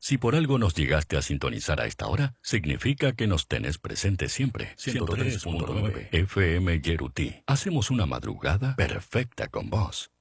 Si por algo nos llegaste a sintonizar a esta hora, significa que nos tenés presente siempre. 103.9 FM Yeruti. Hacemos una madrugada perfecta con vos.